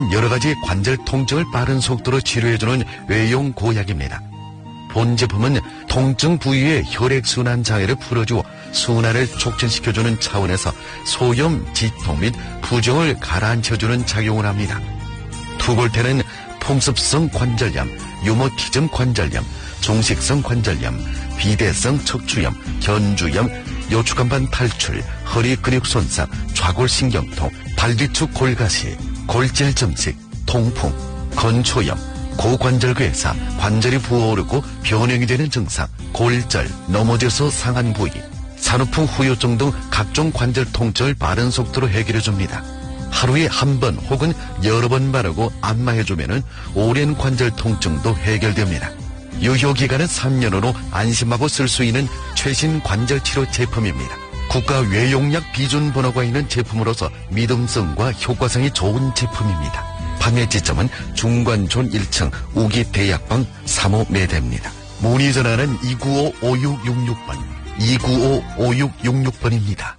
여러 가지 관절 통증을 빠른 속도로 치료해주는 외용 고약입니다. 본 제품은 통증 부위의 혈액순환 장애를 풀어주어 순환을 촉진시켜주는 차원에서 소염, 지통 및 부종을 가라앉혀주는 작용을 합니다. 투골테는 풍습성 관절염, 유머티즘 관절염, 종식성 관절염, 비대성 척추염, 견주염, 요추간판 탈출, 허리 근육 손상, 좌골신경통, 발뒤축 골가시, 골질 증식, 통풍, 건초염, 고관절괴사, 관절이 부어오르고 변형이 되는 증상, 골절, 넘어져서 상한 부위, 산후풍 후유증 등 각종 관절 통증을 빠른 속도로 해결해줍니다. 하루에 한 번 혹은 여러 번 바르고 안마해주면 오랜 관절 통증도 해결됩니다. 유효기간은 3년으로 안심하고 쓸 수 있는 최신 관절치료 제품입니다. 국가 외용약 비준 번호가 있는 제품으로서 믿음성과 효과성이 좋은 제품입니다. 판매 지점은 중관촌 1층 우기대약방 3호 매대입니다. 문의 전화는 295-5666번, 295-5666번입니다.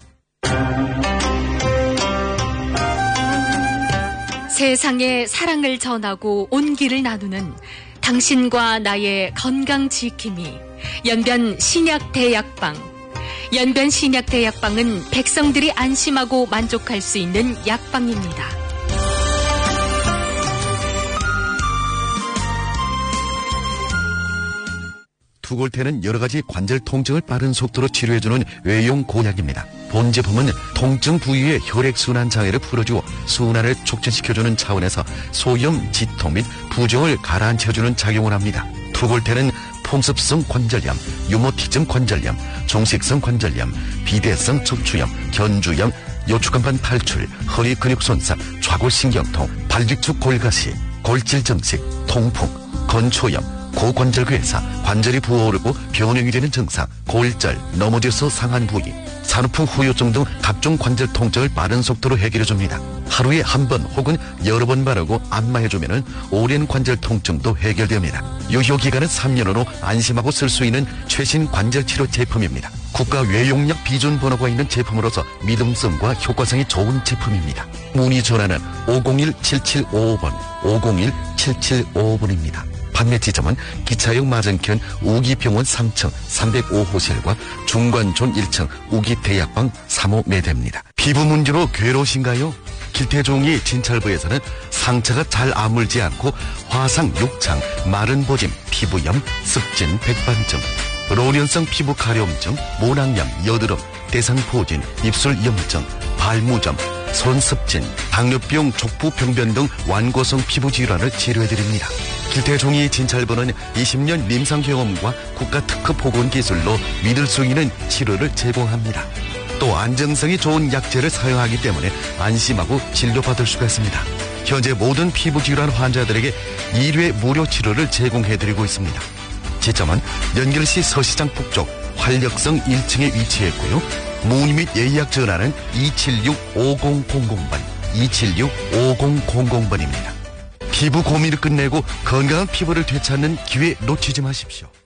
세상에 사랑을 전하고 온기를 나누는 당신과 나의 건강 지킴이 연변 신약대약방. 연변 신약대약방은 백성들이 안심하고 만족할 수 있는 약방입니다. 투골테는 여러 가지 관절 통증을 빠른 속도로 치료해주는 외용 고약입니다. 본 제품은 통증 부위의 혈액순환 장애를 풀어주어 순환을 촉진시켜주는 차원에서 소염, 지통 및 부종을 가라앉혀주는 작용을 합니다. 투골테는 풍습성 관절염, 유머티즘 관절염, 종식성 관절염, 비대성 척추염, 견주염, 요추간판 탈출, 허리 근육 손상, 좌골신경통, 발뒤축 골가시, 골질 증식, 통풍, 건초염, 고관절괴사, 관절이 부어오르고 변형이 되는 증상, 골절, 넘어져서 상한 부위, 산후풍 후유증 등 각종 관절 통증을 빠른 속도로 해결해줍니다. 하루에 한 번 혹은 여러 번 바르고 안마해주면 오랜 관절 통증도 해결됩니다. 유효기간은 3년으로 안심하고 쓸 수 있는 최신 관절치료 제품입니다. 국가 외용약 비준 번호가 있는 제품으로서 믿음성과 효과성이 좋은 제품입니다. 문의 전화는 501-7755번, 501-7755번입니다. 판매 지점은 기차역 맞은편 우기병원 3층 305호실과 중관촌 1층 우기대약방 3호 매대입니다. 피부 문제로 괴로우신가요? 길태종이 진찰부에서는 상처가 잘 아물지 않고 화상, 욕창, 마른 보짐, 피부염, 습진, 백반증, 로련성 피부 가려움증, 모낭염, 여드름, 대상포진, 입술염증, 발무점, 손습진, 당뇨병, 족부병변 등 완고성 피부 질환을 치료해드립니다. 길태종이 진찰부는 20년 임상 경험과 국가 특허 보건 기술로 믿을 수 있는 치료를 제공합니다. 또 안정성이 좋은 약재를 사용하기 때문에 안심하고 진료받을 수가 있습니다. 현재 모든 피부 질환 환자들에게 1회 무료 치료를 제공해드리고 있습니다. 지점은 연결시 서시장 북쪽 활력성 1층에 위치했고요. 문의 및 예약 전화는 276-5000번, 276-5000번입니다. 피부 고민을 끝내고 건강한 피부를 되찾는 기회 놓치지 마십시오.